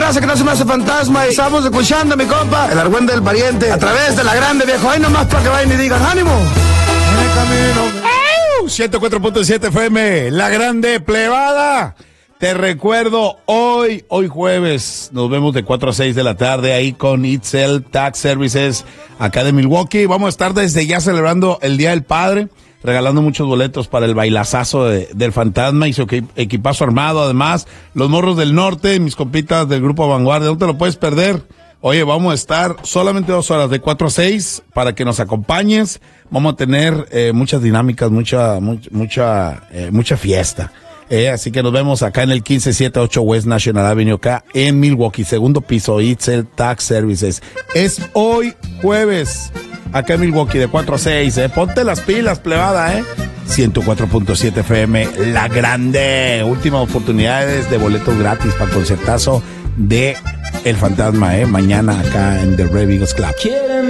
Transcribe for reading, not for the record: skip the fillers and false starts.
raza que no se me hace fantasma. Y estamos escuchando, mi compa, el argüente del pariente, a través de la grande, viejo. Ahí nomás para que vayan y digan, ánimo. 104.7 FM, la grande plebada. Te recuerdo, hoy jueves, nos vemos de 4 a 6 de la tarde ahí con Itzel Tax Services, acá de Milwaukee. Vamos a estar desde ya celebrando el Día del Padre, regalando muchos boletos para el bailazazo del Fantasma y su equipazo armado. Además, los morros del norte, mis compitas del Grupo Vanguardia, no te lo puedes perder. Oye, vamos a estar solamente 2 horas, de 4 a 6, para que nos acompañes. Vamos a tener muchas dinámicas, mucha fiesta. Así que nos vemos acá en el 15708 West National Avenue, acá en Milwaukee, segundo piso, Itzel Tax Services. Es hoy jueves, acá en Milwaukee, de 4 a 6. Ponte las pilas, plebada, 104.7 FM, la grande. Últimas oportunidades de boletos gratis para el concertazo de El Fantasma, mañana acá en The Ravens Club.